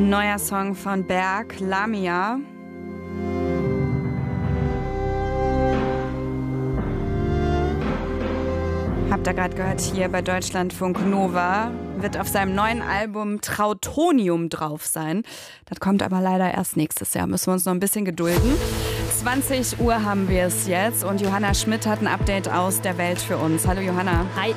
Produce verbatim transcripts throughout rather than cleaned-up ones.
Neuer Song von Berg, Lamia. Habt ihr gerade gehört, hier bei Deutschlandfunk Nova wird auf seinem neuen Album Trautonium drauf sein. Das kommt aber leider erst nächstes Jahr. Müssen wir uns noch ein bisschen gedulden. zwanzig Uhr haben wir es jetzt und Johanna Schmidt hat ein Update aus der Welt für uns. Hallo Johanna. Hi.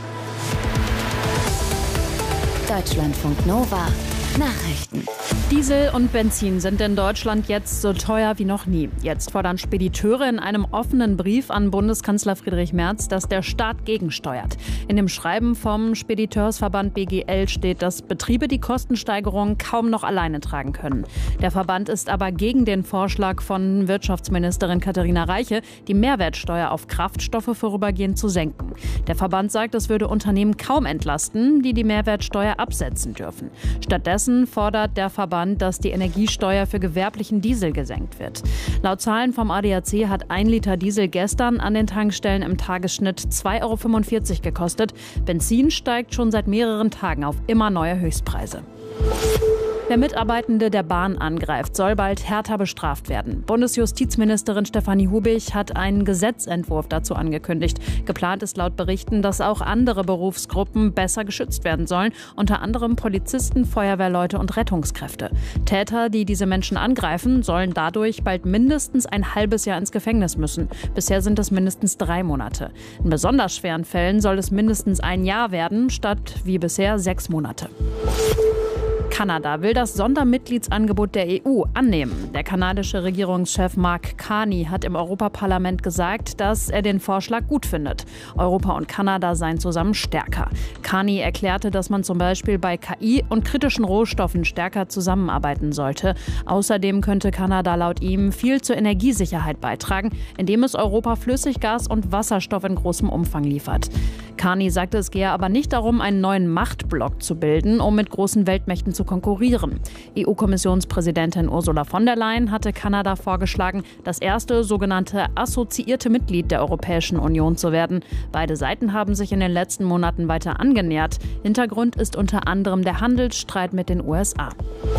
Deutschlandfunk Nova. Nachrichten. Diesel und Benzin sind in Deutschland jetzt so teuer wie noch nie. Jetzt fordern Spediteure in einem offenen Brief an Bundeskanzler Friedrich Merz, dass der Staat gegensteuert. In dem Schreiben vom Spediteursverband B G L steht, dass Betriebe die Kostensteigerung kaum noch alleine tragen können. Der Verband ist aber gegen den Vorschlag von Wirtschaftsministerin Katharina Reiche, die Mehrwertsteuer auf Kraftstoffe vorübergehend zu senken. Der Verband sagt, es würde Unternehmen kaum entlasten, die die Mehrwertsteuer absetzen dürfen. Stattdessen fordert der Verband, dass die Energiesteuer für gewerblichen Diesel gesenkt wird. Laut Zahlen vom A D A C hat ein Liter Diesel gestern an den Tankstellen im Tagesschnitt zwei Euro fünfundvierzig gekostet. Benzin steigt schon seit mehreren Tagen auf immer neue Höchstpreise. Wer Mitarbeitende der Bahn angreift, soll bald härter bestraft werden. Bundesjustizministerin Stefanie Hubig hat einen Gesetzentwurf dazu angekündigt. Geplant ist laut Berichten, dass auch andere Berufsgruppen besser geschützt werden sollen, unter anderem Polizisten, Feuerwehrleute und Rettungskräfte. Täter, die diese Menschen angreifen, sollen dadurch bald mindestens ein halbes Jahr ins Gefängnis müssen. Bisher sind es mindestens drei Monate. In besonders schweren Fällen soll es mindestens ein Jahr werden, statt wie bisher sechs Monate. Kanada will das Sondermitgliedsangebot der E U annehmen. Der kanadische Regierungschef Mark Carney hat im Europaparlament gesagt, dass er den Vorschlag gut findet. Europa und Kanada seien zusammen stärker. Carney erklärte, dass man zum Beispiel bei K I und kritischen Rohstoffen stärker zusammenarbeiten sollte. Außerdem könnte Kanada laut ihm viel zur Energiesicherheit beitragen, indem es Europa Flüssiggas und Wasserstoff in großem Umfang liefert. Carney sagte, es gehe aber nicht darum, einen neuen Machtblock zu bilden, um mit großen Weltmächten zu konkurrieren. E U-Kommissionspräsidentin Ursula von der Leyen hatte Kanada vorgeschlagen, das erste sogenannte assoziierte Mitglied der Europäischen Union zu werden. Beide Seiten haben sich in den letzten Monaten weiter angenähert. Hintergrund ist unter anderem der Handelsstreit mit den U S A.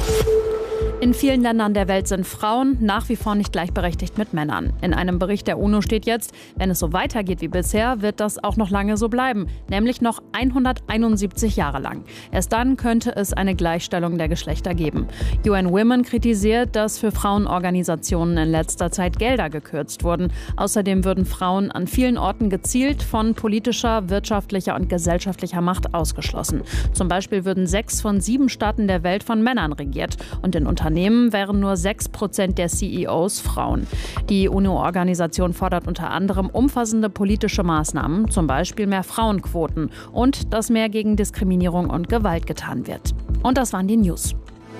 In vielen Ländern der Welt sind Frauen nach wie vor nicht gleichberechtigt mit Männern. In einem Bericht der UNO steht jetzt, wenn es so weitergeht wie bisher, wird das auch noch lange so bleiben, nämlich noch hunderteinundsiebzig Jahre lang. Erst dann könnte es eine Gleichstellung der Geschlechter geben. U N Women kritisiert, dass für Frauenorganisationen in letzter Zeit Gelder gekürzt wurden. Außerdem würden Frauen an vielen Orten gezielt von politischer, wirtschaftlicher und gesellschaftlicher Macht ausgeschlossen. Zum Beispiel würden sechs von sieben Staaten der Welt von Männern regiert und in Unternehmen wären nur sechs Prozent der C E Os Frauen. Die UNO-Organisation fordert unter anderem umfassende politische Maßnahmen, zum Beispiel mehr Frauenquoten und dass mehr gegen Diskriminierung und Gewalt getan wird. Und das waren die News.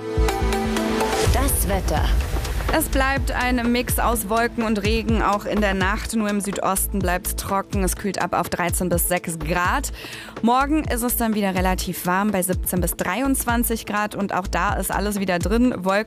Das Wetter. Es bleibt ein Mix aus Wolken und Regen, auch in der Nacht. Nur im Südosten bleibt es trocken. Es kühlt ab auf dreizehn bis sechs Grad. Morgen ist es dann wieder relativ warm bei siebzehn bis dreiundzwanzig Grad. Und auch da ist alles wieder drin. Wolken